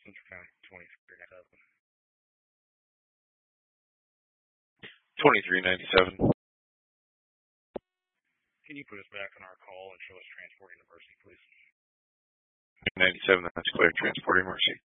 Central County 2397. 2397. Can you put us back on our call and show us transporting to Mercy, please? 97, that's clear. Transporting Mercy.